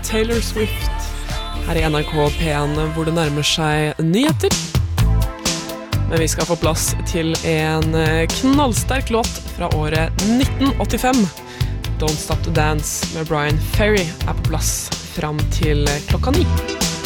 Taylor Swift her i NRK P1 hvor det nærmer seg nyheter. Men vi skal få plass til en knallsterk låt fra året 1985. Don't Stop to Dance med Brian Ferry på plass fram til klokka 9.